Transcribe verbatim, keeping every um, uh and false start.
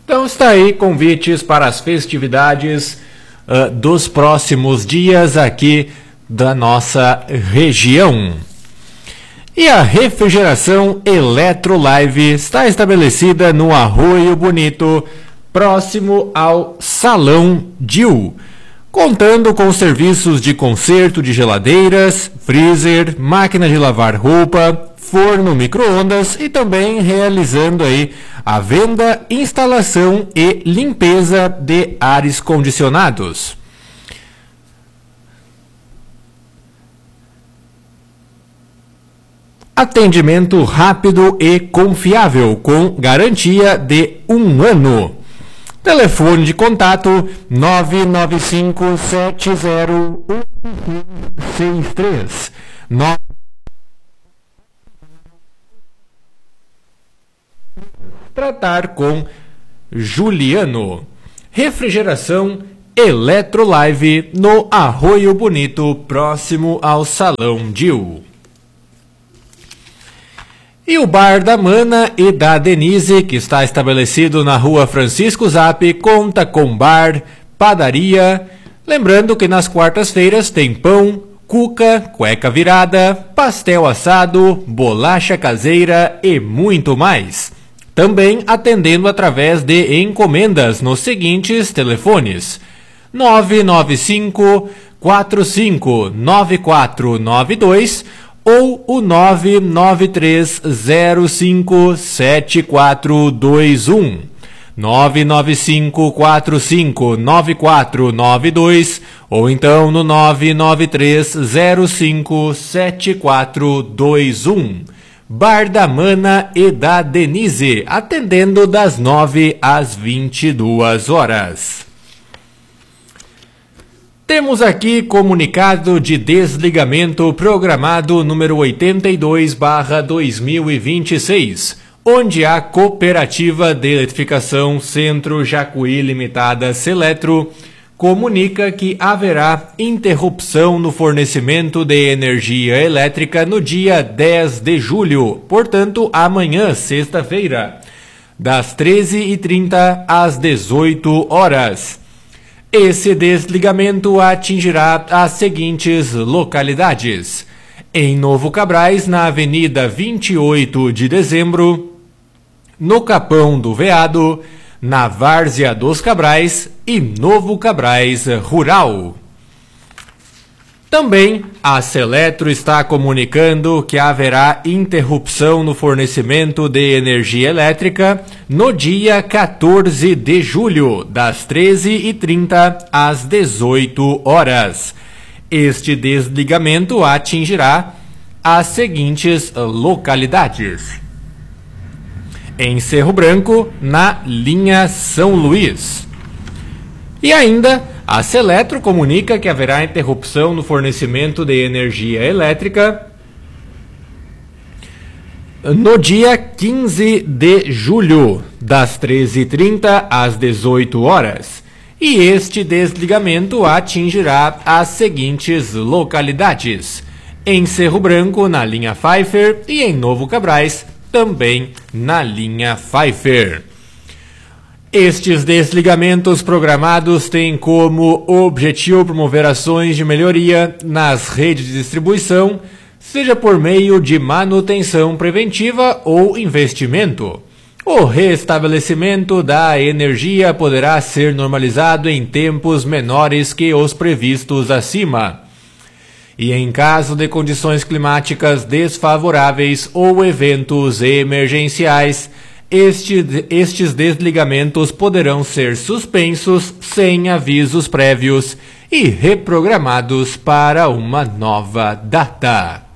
Então está aí convites para as festividades uh, dos próximos dias aqui da nossa região. E a refrigeração Eletrolive está estabelecida no Arroio Bonito, próximo ao Salão Dil, contando com serviços de conserto de geladeiras, freezer, máquina de lavar roupa, forno micro-ondas e também realizando aí a venda, instalação e limpeza de ares condicionados. Atendimento rápido e confiável, com garantia de um ano. Telefone de contato nove nove cinco sete zero um seis três. Tratar com Juliano. Refrigeração Eletrolive no Arroio Bonito, próximo ao Salão Dil. E o Bar da Mana e da Denise, que está estabelecido na rua Francisco Zap, conta com bar, padaria. Lembrando que nas quartas-feiras tem pão, cuca, cueca virada, pastel assado, bolacha caseira e muito mais. Também atendendo através de encomendas nos seguintes telefones: nove nove cinco quatro cinco nove quatro nove dois ou o nove nove três zero cinco sete quatro dois um, nove nove cinco quatro cinco nove quatro nove dois ou então no nove nove três zero cinco sete quatro dois um. Bar da Mana e da Denise, atendendo das nove às vinte e duas horas. Temos aqui comunicado de desligamento programado número oitenta e dois barra dois mil e vinte e seis, onde a Cooperativa de Eletrificação Centro Jacuí Limitada Seletro comunica que haverá interrupção no fornecimento de energia elétrica no dia dez de julho, portanto amanhã, sexta-feira, das treze e trinta às dezoito horas. Esse desligamento atingirá as seguintes localidades: em Novo Cabrais, na Avenida vinte e oito de dezembro, no Capão do Veado, na Várzea dos Cabrais e Novo Cabrais Rural. Também a Seletro está comunicando que haverá interrupção no fornecimento de energia elétrica no dia quatorze de julho, das treze e trinta às dezoito horas. Este desligamento atingirá as seguintes localidades: em Cerro Branco, na linha São Luís. E ainda, a Seletro comunica que haverá interrupção no fornecimento de energia elétrica no dia quinze de julho, das treze e trinta às dezoito horas. E este desligamento atingirá as seguintes localidades: em Cerro Branco, na linha Pfeiffer, e em Novo Cabrais, também na linha Pfeiffer. Estes desligamentos programados têm como objetivo promover ações de melhoria nas redes de distribuição, seja por meio de manutenção preventiva ou investimento. O restabelecimento da energia poderá ser normalizado em tempos menores que os previstos acima. E em caso de condições climáticas desfavoráveis ou eventos emergenciais, este, estes desligamentos poderão ser suspensos sem avisos prévios e reprogramados para uma nova data.